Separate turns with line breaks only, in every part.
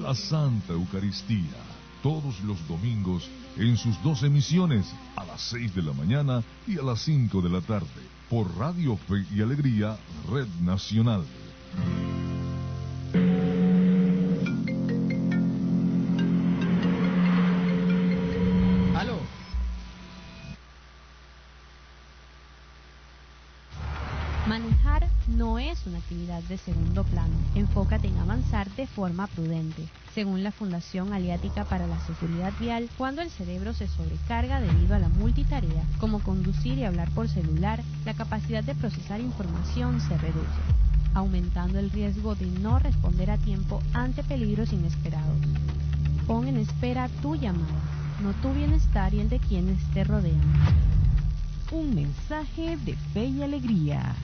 la Santa Eucaristía, todos los domingos en sus dos emisiones, a las 6 de la mañana y a las 5 de la tarde, por Radio Fe y Alegría, Red Nacional.
¿Aló?
Manejar no es una actividad de segundo plano. Enfócate en avanzar de forma prudente. Según la Fundación Aliática para la Seguridad Vial, cuando el cerebro se sobrecarga debido a la multitarea, como conducir y hablar por celular, la capacidad de procesar información se reduce, aumentando el riesgo de no responder a tiempo ante peligros inesperados. Pon en espera tu llamada, no tu bienestar y el de quienes te rodean.
Un mensaje de Fe y Alegría.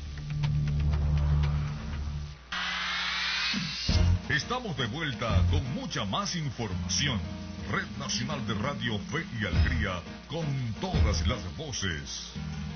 Estamos de vuelta con mucha más información. Red Nacional de Radio Fe y Alegría, con todas las voces.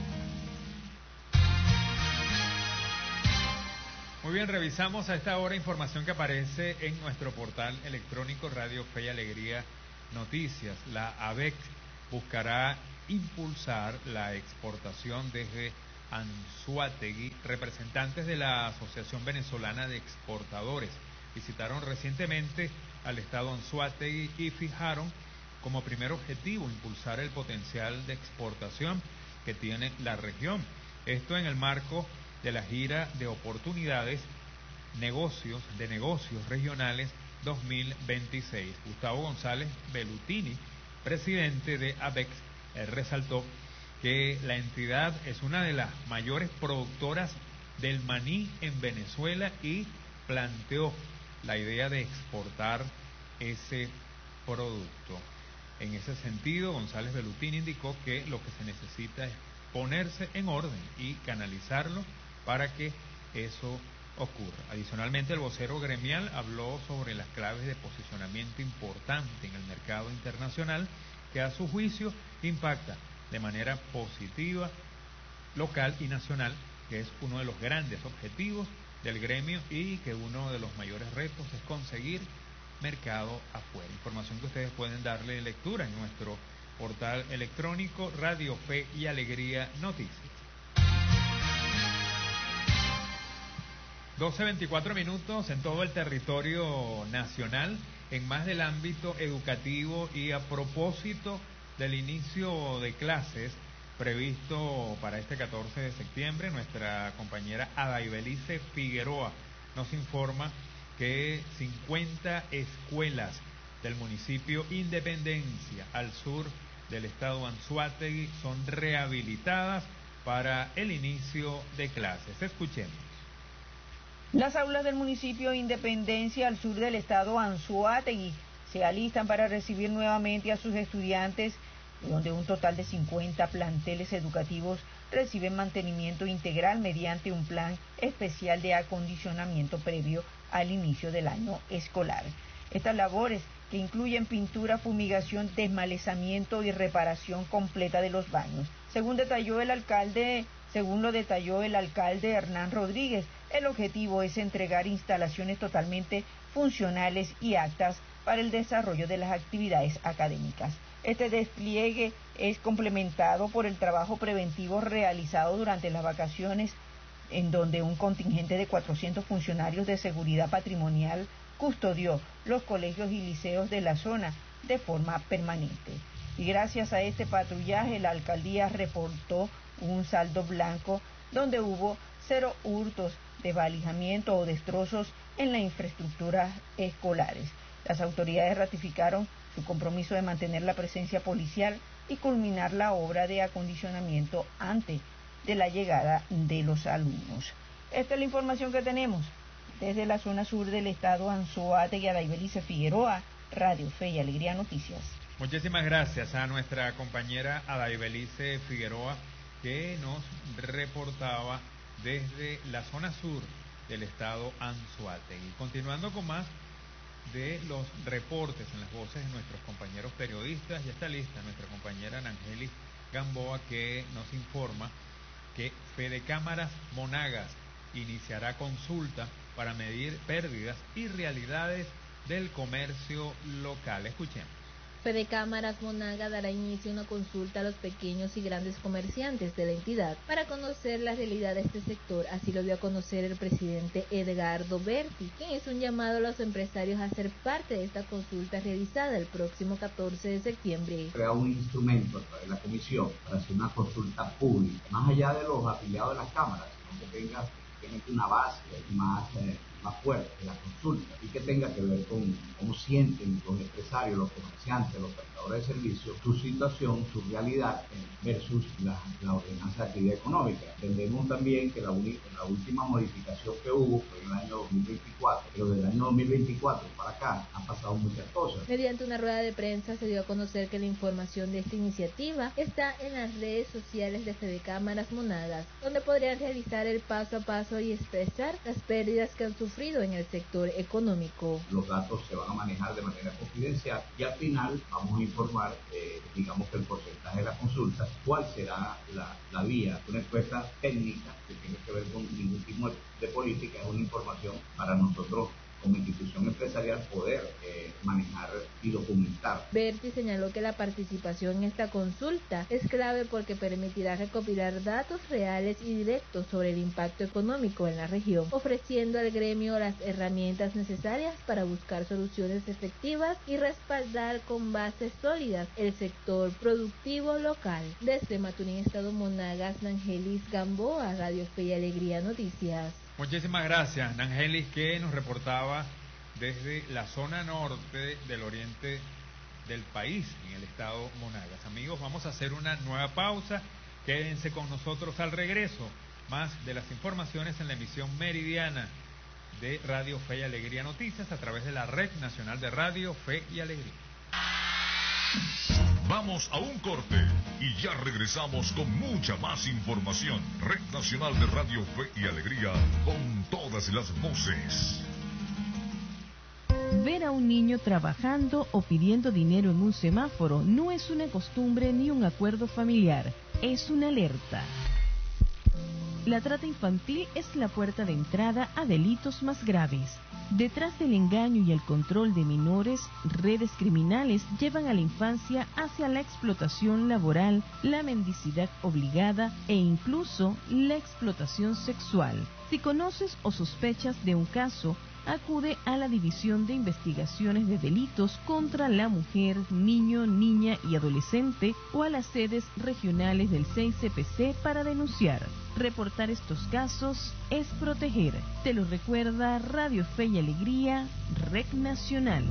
Muy bien, revisamos a esta hora información que aparece en nuestro portal electrónico Radio Fe y Alegría Noticias. La ABEC buscará impulsar la exportación desde Anzoátegui. Representantes de la Asociación Venezolana de Exportadores visitaron recientemente al estado Anzoátegui y fijaron como primer objetivo impulsar el potencial de exportación que tiene la región. Esto en el marco de la gira de oportunidades de negocios regionales 2026. Gustavo González Bellutini, presidente de ABEX, resaltó que la entidad es una de las mayores productoras del maní en Venezuela y planteó la idea de exportar ese producto. En ese sentido, González Bellutini indicó que lo que se necesita es ponerse en orden y canalizarlo para que eso ocurra. Adicionalmente, el vocero gremial habló sobre las claves de posicionamiento importante en el mercado internacional que a su juicio impacta de manera positiva local y nacional, que es uno de los grandes objetivos del gremio y que uno de los mayores retos es conseguir mercado afuera. Información que ustedes pueden darle lectura en nuestro portal electrónico Radio Fe y Alegría Noticias. 12:24 minutos en todo el territorio nacional, en más del ámbito educativo y a propósito del inicio de clases previsto para este 14 de septiembre, nuestra compañera Adaibelice Figueroa nos informa que 50 escuelas del municipio Independencia, al sur del estado Anzoátegui, son rehabilitadas para el inicio de clases. Escuchemos.
Las aulas del municipio Independencia, al sur del estado Anzoátegui, se alistan para recibir nuevamente a sus estudiantes, donde un total de 50 planteles educativos reciben mantenimiento integral mediante un plan especial de acondicionamiento previo al inicio del año escolar. Estas labores, que incluyen pintura, fumigación, desmalezamiento y reparación completa de los baños. Según lo detalló el alcalde Hernán Rodríguez, el objetivo es entregar instalaciones totalmente funcionales y aptas para el desarrollo de las actividades académicas. Este despliegue es complementado por el trabajo preventivo realizado durante las vacaciones, en donde un contingente de 400 funcionarios de seguridad patrimonial custodió los colegios y liceos de la zona de forma permanente. Y gracias a este patrullaje, la alcaldía reportó un saldo blanco donde hubo 0 hurtos, desvalijamiento o destrozos en la infraestructura escolares. Las autoridades ratificaron su compromiso de mantener la presencia policial y culminar la obra de acondicionamiento antes de la llegada de los alumnos. Esta es la información que tenemos desde la zona sur del estado Anzoátegui. Adaibelice Figueroa, Radio Fe y Alegría Noticias.
Muchísimas gracias a nuestra compañera Adaibelice Figueroa, que nos reportaba desde la zona sur del estado Anzoátegui. Continuando con más de los reportes en las voces de nuestros compañeros periodistas, ya está lista nuestra compañera Nangeli Gamboa, que nos informa que Fedecámaras Monagas iniciará consulta para medir pérdidas y realidades del comercio local. Escuchemos.
Fedecámaras Monagas dará inicio a una consulta a los pequeños y grandes comerciantes de la entidad para conocer la realidad de este sector. Así lo dio a conocer el presidente Edgardo Berti, quien hizo un llamado a los empresarios a ser parte de esta consulta realizada el próximo 14 de septiembre.
Crea un instrumento a través de la comisión para hacer una consulta pública, más allá de los afiliados de las cámaras, sino que tenga una base más fuerte de la consulta y que tenga que ver con cómo sienten los empresarios, los comerciantes, los prestadores de servicios, su situación, su realidad versus la ordenanza de actividad económica. Entendemos también que la última modificación que hubo fue en el año 2024, pero del año 2024 para acá han pasado muchas cosas.
Mediante una rueda de prensa se dio a conocer que la información de esta iniciativa está en las redes sociales de Fedecámaras Monagas, donde podrían realizar el paso a paso y expresar las pérdidas que han sufrido en el sector económico.
Los datos se van a manejar de manera confidencial y al final vamos a informar, digamos que el porcentaje de la consulta, cuál será la vía, una encuesta técnica que tiene que ver con ningún tipo de política, es una información para nosotros como institución empresarial poder manejar y documentar.
Berti señaló que la participación en esta consulta es clave porque permitirá recopilar datos reales y directos sobre el impacto económico en la región, ofreciendo al gremio las herramientas necesarias para buscar soluciones efectivas y respaldar con bases sólidas el sector productivo local. Desde Maturín, Estado Monagas, Nangelis Gamboa, Radio Fe y Alegría Noticias.
Muchísimas gracias, Nangelis, que nos reportaba desde la zona norte del oriente del país, en el estado Monagas. Amigos, vamos a hacer una nueva pausa. Quédense con nosotros al regreso. Más de las informaciones en la emisión meridiana de Radio Fe y Alegría Noticias a través de la Red Nacional de Radio Fe y Alegría.
Vamos a un corte y ya regresamos con mucha más información. Red Nacional de Radio Fe y Alegría, con todas las voces.
Ver a un niño trabajando o pidiendo dinero en un semáforo no es una costumbre ni un acuerdo familiar, es una alerta. La trata infantil es la puerta de entrada a delitos más graves. Detrás del engaño y el control de menores, redes criminales llevan a la infancia hacia la explotación laboral, la mendicidad obligada e incluso la explotación sexual. Si conoces o sospechas de un caso, acude a la División de Investigaciones de Delitos contra la Mujer, Niño, Niña y Adolescente o a las sedes regionales del CICPC para denunciar. Reportar estos casos es proteger. Te lo recuerda Radio Fe y Alegría, Red Nacional.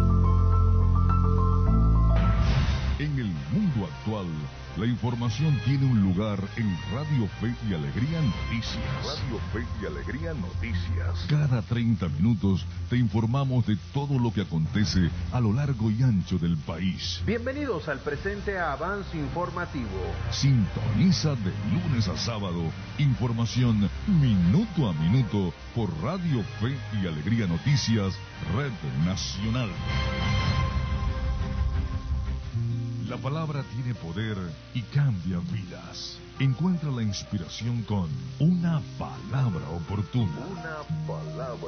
En el mundo actual, la información tiene un lugar en Radio Fe y Alegría Noticias. Radio Fe y Alegría Noticias. Cada 30 minutos te informamos de todo lo que acontece a lo largo y ancho del país.
Bienvenidos al presente avance informativo.
Sintoniza de lunes a sábado información minuto a minuto por Radio Fe y Alegría Noticias, Red Nacional. La palabra tiene poder y cambia vidas. Encuentra la inspiración con una palabra oportuna.
Una palabra